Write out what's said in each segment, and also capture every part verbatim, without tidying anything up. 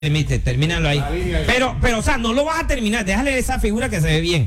Termite, termínalo ahí. Pero, pero, o sea, no lo vas a terminar. Déjale esa figura que se ve bien.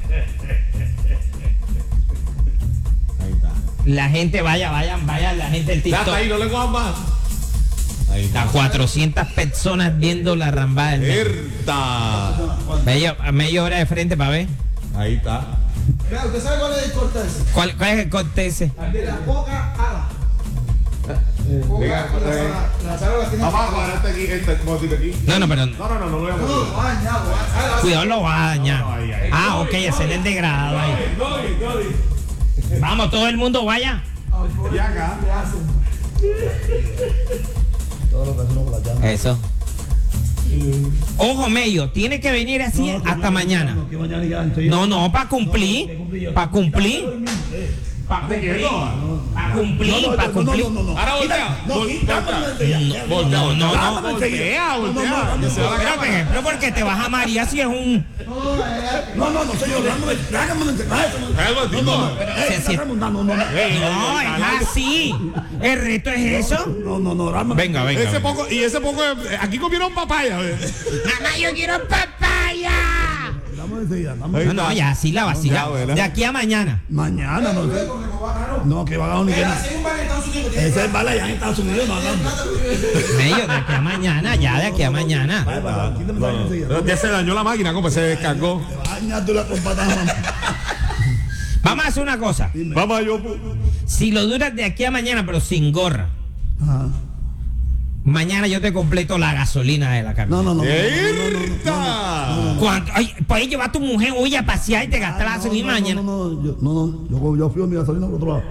Ahí está. La gente, vaya, vayan, vayan, la gente del Ya TikTok. está ahí, no le cojan más. Ahí está. Las cuatrocientas personas viendo la rambada del medio. Erta. Media, media hora de frente para ver. Ahí está. Mira, ¿usted sabe cuál es el corte ese? ¿Cuál, cuál es el corte ese? De la boca a la. Venga, eh. La sala la tiene. Vamos a jugar este aquí, este motito aquí. No, no, pero No, no, no, no lo voy a No, mover. no, baña, baña. cuidado, lo va a dañar. No, ahí, ahí. Ah, ok, hacer el degradado ahí. Vamos, todo el mundo vaya. Y acá. Eso. Ojo, medio, tiene que venir así hasta mañana. No, no, para cumplir. Para cumplir. Para cumplir. Para cumplir, para cumplir. Ahora voltea. No, Voltea. No, no, no. Voltea, voltea. Que se va a Pero, la por ejemplo, porque te vas a María si es un. No, no, no, señor, déjame, déjame entregar eso. No, no, no, Se- se- no, no, no, no, No, es así. El reto es eso. no, no, no, dame. Venga, venga. Ese venga. poco, y ese poco, eh, aquí comieron papaya. eh. Mamá, yo quiero papaya. Dame enseguida, dame. No, no, ya, así la vacila. Ya, bueno. De aquí a mañana. Mañana, no sé. No, que va a ni que nada. Ese es el bala allá en Estados Unidos, no hablando. Medio, de aquí a mañana, ya, de aquí a mañana. Vaya, vaya, quítame esa vaina enseguida. Pero ya se dañó la máquina, como se descargó. Baña tú la compata, mamá. Vamos a hacer una cosa. Vamos a yo. Si lo duras de aquí a mañana, pero sin gorra, Ajá. mañana yo te completo la gasolina de la camioneta. No, no, no. ¡Erta! ¿Cuánto? Ay, puedes llevar a tu mujer hoy a pasear y te gastar la gasolina No, mañana. no, no, yo, no, no, yo, yo fui a mi gasolina por otro lado.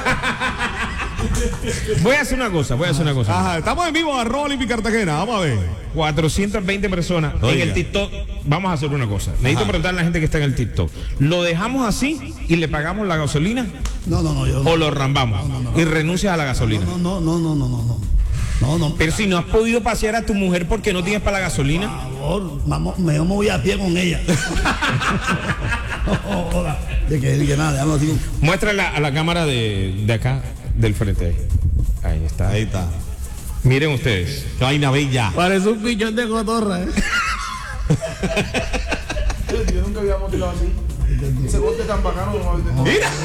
Voy a hacer una cosa, voy a hacer una cosa. Ajá, estamos en vivo, arroba Olympic Cartagena. Vamos a ver. cuatrocientas veinte personas Oiga. en el TikTok. Vamos a hacer una cosa. Necesito preguntarle a la gente que está en el TikTok. ¿Lo dejamos así y le pagamos la gasolina No, no, no, yo no. o lo rambamos y renuncias a la gasolina? No, no, no, no, no, no, no. No, no. Pero si no has podido pasear a tu mujer porque no tienes para la gasolina. Por favor, vamos, me voy a pie con ella. No, joda. De que, de que nada, déjame así. Muéstrala a la cámara de, de acá, del frente. Ahí. Ahí está. Ahí está. Miren ustedes. Qué vaina bella. Parece un pichón de cotorra, ¿eh? Yo nunca había motilado así. Ese bote tan bacano no había visto. Mira.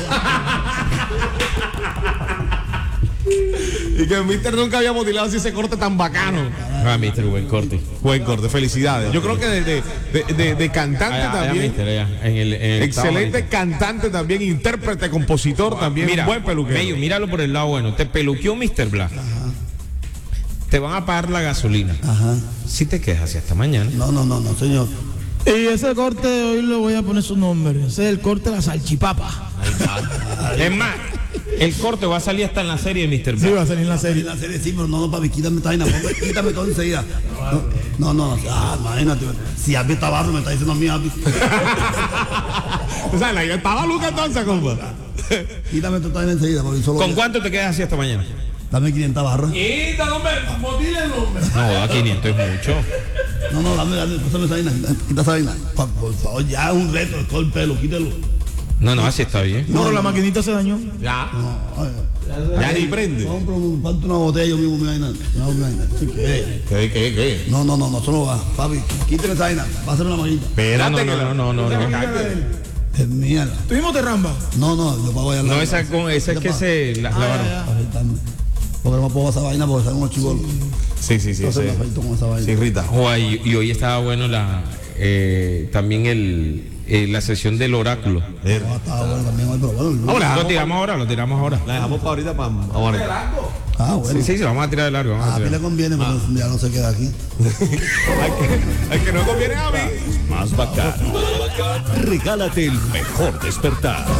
Y que mister nunca había motilado así ese corte tan bacano. Ah, mister, buen corte. Buen corte, felicidades. Yo creo que de, de, de, de- de cantante Allá, allá, también. mister, allá, en el, en el Excelente octavo, cantante también, intérprete, compositor también. Mira, buen peluquero. Mello, míralo por el lado bueno. Te peluqueó mister Black. Te van a pagar la gasolina. Ajá. Si te quejas y hasta mañana. No, no, no, no, señor. Y ese corte hoy le voy a poner su nombre. Ese es el corte de la salchipapa. Es más, el corte va a salir hasta en la serie de mister Black. va a salir en la serie. En la serie sí, pero no, no, papi, quítame esta vaina. ponme- Quítame todo enseguida. No, no, no. Ah, imagínate. Si Api está barro, me está diciendo a mí, Api. O sea, la estaba Luca entonces, compa. Quítame toda esta vaina enseguida, porque solo. ¿Con cuánto te quedas así hasta mañana? Dame quinientas barras. Quita, hombre, motílenlo, hombre. No, a quinientos es mucho. No, no, dame, dame, pásame esa vaina. Quita esa vaina. Pa- Por favor, ya es un reto, todo el pelo, quítelo. No, no, así está bien. No, la maquinita se dañó. Ya. No, ay, Ya ni prende. compro un- falta una botella yo mismo, mi vaina. Una vaina. Sí, ¿qué? ¿Qué, qué, qué? No, no, no, no, eso no va. Papi, quíteme esa vaina. Pásame una maquinita. No, Espérate. no, que no, la- no, no, no, no. Es mierda. ¿Tuvimos de ramba? No, no, yo pago allá. No, esa, con, esa es que se la, lavaron. Porque no me puedo esa vaina porque salen unos chivolos. Sí, sí, sí. Entonces sí. me afeito con esa vaina. Sí, Rita. Oh, y, y hoy estaba bueno la eh, también el, eh, la sesión del oráculo. No, estaba bueno también hoy, pero bueno. Ahora, Lo tiramos ahora, lo tiramos ahora. la dejamos para ahorita para ahora. Ah, bueno. Sí, sí, sí, vamos a tirar de largo. Vamos A a mí tirar. le conviene, pero ya no se queda aquí. Hay que, hay que no conviene a mí. Más bacán. Regálate el mejor despertar.